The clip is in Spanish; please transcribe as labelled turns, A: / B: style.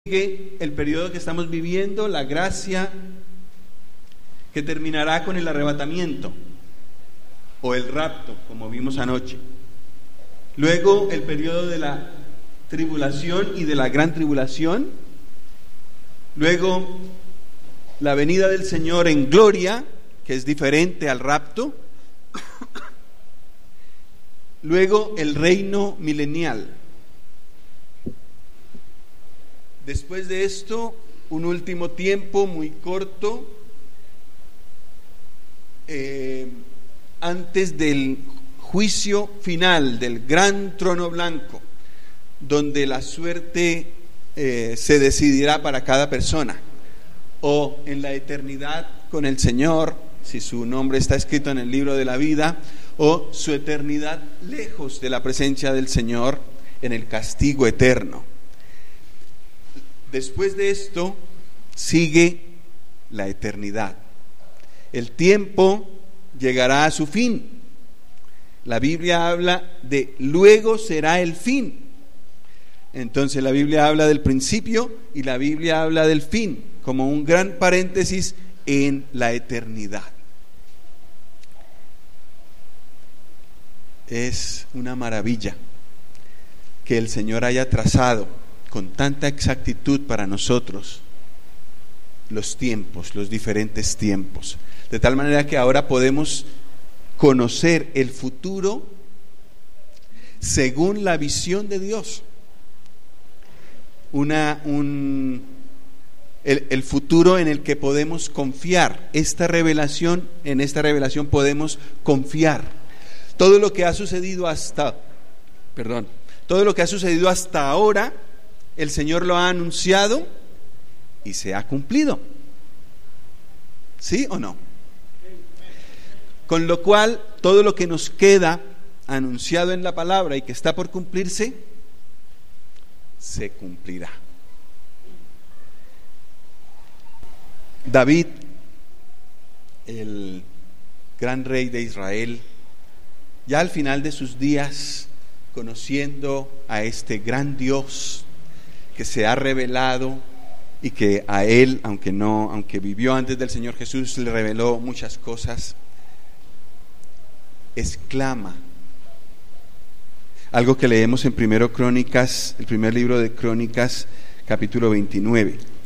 A: Sigue el periodo que estamos viviendo, la gracia, que terminará con el arrebatamiento o el rapto, como vimos anoche. Luego el periodo de la tribulación y de la gran tribulación. Luego la venida del Señor en gloria, que es diferente al rapto. Luego el reino milenial. Después de esto, un último tiempo muy corto, antes del juicio final, del gran trono blanco, donde la suerte se decidirá para cada persona, o en la eternidad con el Señor, si su nombre está escrito en el libro de la vida, o su eternidad lejos de la presencia del Señor en el castigo eterno. Después de esto sigue la eternidad. El tiempo llegará a su fin. La Biblia habla de luego será el fin. Entonces la Biblia habla del principio y la Biblia habla del fin, como un gran paréntesis en la eternidad. Es una maravilla que el Señor haya trazado con tanta exactitud para nosotros los tiempos, los diferentes tiempos, de tal manera que ahora podemos conocer el futuro según la visión de Dios. El futuro en el que podemos confiar. En esta revelación podemos confiar. Todo lo que ha sucedido hasta ahora, el Señor lo ha anunciado y se ha cumplido. ¿Sí o no? Con lo cual, todo lo que nos queda anunciado en la palabra y que está por cumplirse, se cumplirá. David, el gran rey de Israel, ya al final de sus días, conociendo a este gran Dios que se ha revelado y que a él, aunque vivió antes del Señor Jesús, le reveló muchas cosas, exclama algo que leemos en el primer libro de Crónicas, capítulo 29.